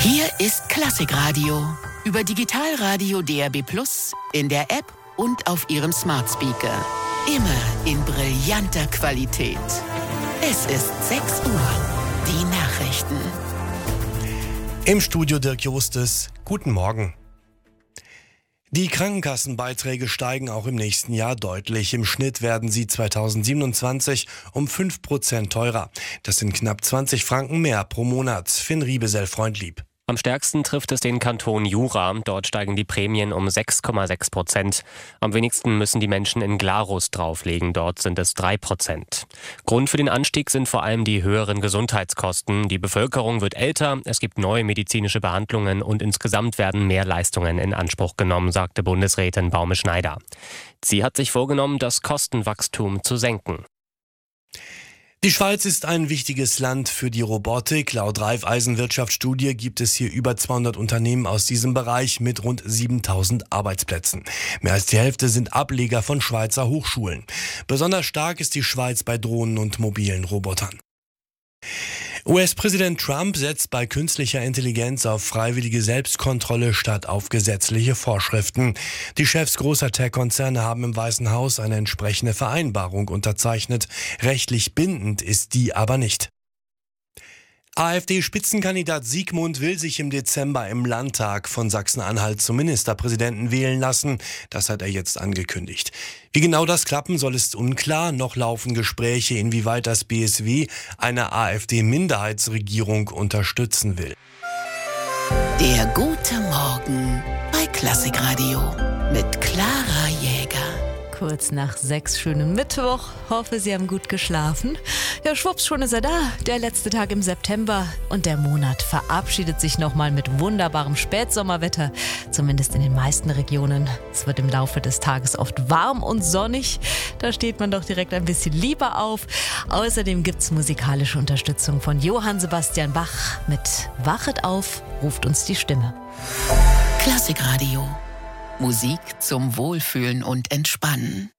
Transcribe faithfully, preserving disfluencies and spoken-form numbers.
Hier ist Klassikradio. Über Digitalradio D A B plus, in der App und auf Ihrem Smart Speaker. Immer in brillanter Qualität. Es ist sechs Uhr. Die Nachrichten. Im Studio Dirk Justus. Guten Morgen. Die Krankenkassenbeiträge steigen auch im nächsten Jahr deutlich. Im Schnitt werden sie zweitausendsiebenundzwanzig um fünf Prozent teurer. Das sind knapp zwanzig Franken mehr pro Monat. Finn Riebesell-Freundlieb. Am stärksten trifft es den Kanton Jura. Dort steigen die Prämien um sechs Komma sechs Prozent. Am wenigsten müssen die Menschen in Glarus drauflegen. Dort sind es drei Prozent. Grund für den Anstieg sind vor allem die höheren Gesundheitskosten. Die Bevölkerung wird älter, es gibt neue medizinische Behandlungen und insgesamt werden mehr Leistungen in Anspruch genommen, sagte Bundesrätin Baume-Schneider. Sie hat sich vorgenommen, das Kostenwachstum zu senken. Die Schweiz ist ein wichtiges Land für die Robotik. Laut Raiffeisen-Wirtschaftsstudie gibt es hier über zweihundert Unternehmen aus diesem Bereich mit rund siebentausend Arbeitsplätzen. Mehr als die Hälfte sind Ableger von Schweizer Hochschulen. Besonders stark ist die Schweiz bei Drohnen und mobilen Robotern. U S-Präsident Trump setzt bei künstlicher Intelligenz auf freiwillige Selbstkontrolle statt auf gesetzliche Vorschriften. Die Chefs großer Tech-Konzerne haben im Weißen Haus eine entsprechende Vereinbarung unterzeichnet. Rechtlich bindend ist die aber nicht. AfD-Spitzenkandidat Siegmund will sich im Dezember im Landtag von Sachsen-Anhalt zum Ministerpräsidenten wählen lassen. Das hat er jetzt angekündigt. Wie genau das klappen soll, ist unklar. Noch laufen Gespräche, inwieweit das B S W eine AfD-Minderheitsregierung unterstützen will. Der gute Morgen bei Klassikradio mit Clara Jäger. Kurz nach sechs, schönen Mittwoch. Hoffe, Sie haben gut geschlafen. Ja, schwupps, schon ist er da. Der letzte Tag im September. Und der Monat verabschiedet sich nochmal mit wunderbarem Spätsommerwetter. Zumindest in den meisten Regionen. Es wird im Laufe des Tages oft warm und sonnig. Da steht man doch direkt ein bisschen lieber auf. Außerdem gibt's musikalische Unterstützung von Johann Sebastian Bach mit Wachet auf, ruft uns die Stimme. Klassikradio. Musik zum Wohlfühlen und Entspannen.